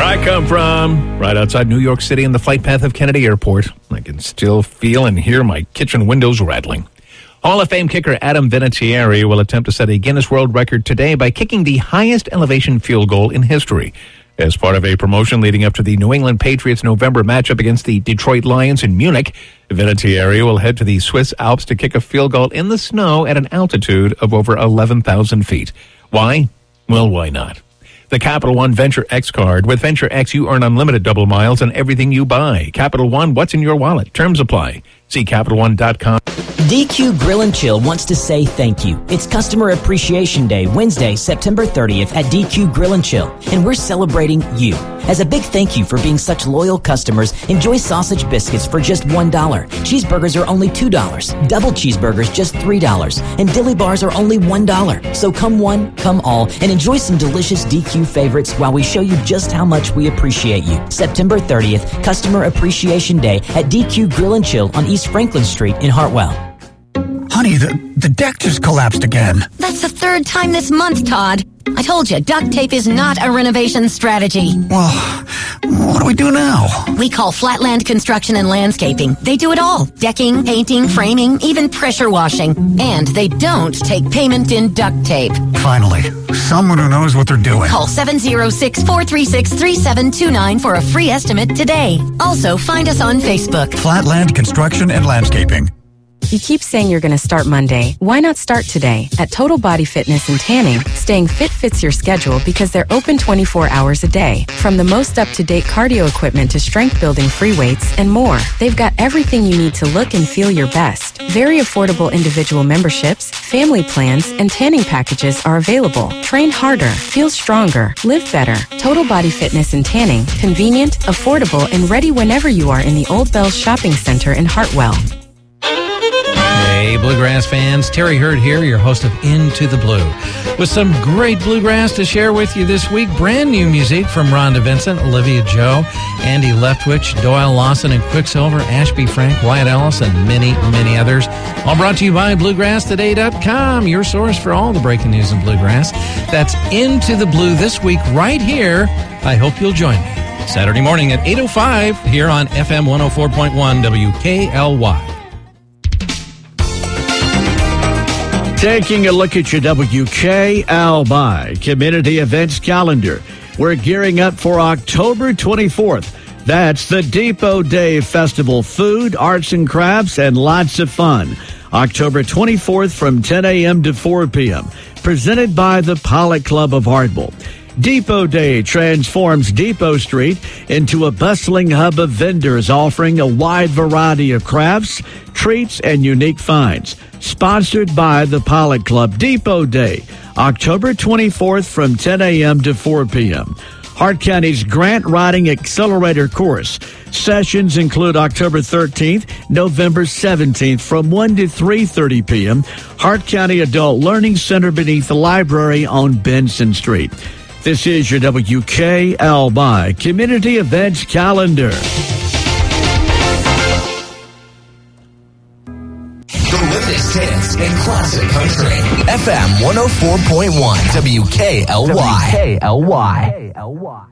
Where I come from, right outside New York City in the flight path of Kennedy Airport, I can still feel and hear my kitchen windows rattling. Hall of Fame kicker Adam Vinatieri will attempt to set a Guinness World Record today by kicking the highest elevation field goal in history. As part of a promotion leading up to the New England Patriots November matchup against the Detroit Lions in Munich, Vinatieri will head to the Swiss Alps to kick a field goal in the snow at an altitude of over 11,000 feet. Why? Well, why not? The Capital One Venture X card. With Venture X, you earn unlimited double miles on everything you buy. Capital One, what's in your wallet? Terms apply. See CapitalOne.com. DQ Grill & Chill wants to say thank you. It's Customer Appreciation Day, Wednesday, September 30th at DQ Grill & Chill, and we're celebrating you. As a big thank you for being such loyal customers, enjoy sausage biscuits for just $1. Cheeseburgers are only $2. Double cheeseburgers just $3. And dilly bars are only $1. So come one, come all, and enjoy some delicious DQ favorites while we show you just how much we appreciate you. September 30th, Customer Appreciation Day at DQ Grill & Chill on East Franklin Street in Hartwell. Honey, the deck just collapsed again. That's the third time this month, Todd. I told you, duct tape is not a renovation strategy. Well, what do we do now? We call Flatland Construction and Landscaping. They do it all. Decking, painting, framing, even pressure washing. And they don't take payment in duct tape. Finally, someone who knows what they're doing. Call 706-436-3729 for a free estimate today. Also, find us on Facebook. Flatland Construction and Landscaping. You keep saying you're going to start Monday. Why not start today? At Total Body Fitness and Tanning, staying fit fits your schedule because they're open 24 hours a day. From the most up-to-date cardio equipment to strength-building free weights and more, they've got everything you need to look and feel your best. Very affordable individual memberships, family plans, and tanning packages are available. Train harder, feel stronger, live better. Total Body Fitness and Tanning, convenient, affordable, and ready whenever you are in the Old Bells Shopping Center in Hartwell. Hey, Bluegrass fans, Terry Hurd here, your host of Into the Blue, with some great bluegrass to share with you this week. Brand new music from Rhonda Vincent, Olivia Joe, Andy Leftwich, Doyle Lawson and Quicksilver, Ashby Frank, Wyatt Ellis, and many, many others. All brought to you by BluegrassToday.com, your source for all the breaking news in bluegrass. That's Into the Blue this week right here. I hope you'll join me Saturday morning at 8:05 here on FM 104.1 WKLY. Taking a look at your WKLY community events calendar. We're gearing up for October 24th. That's the Depot Day Festival. Food, arts and crafts, and lots of fun. October 24th from 10 a.m. to 4 p.m. Presented by the Pollock Club of Hartwell. Depot Day transforms Depot Street into a bustling hub of vendors offering a wide variety of crafts, treats, and unique finds. Sponsored by the Pollock Club. Depot Day, October 24th from 10 a.m. to 4 p.m. Hart County's Grant Writing Accelerator course. Sessions include October 13th, November 17th from 1 to 3:30 p.m. Hart County Adult Learning Center beneath the library on Benson Street. This is your WKLY Community Events Calendar. The latest hits in classic country. FM 104.1 WKLY.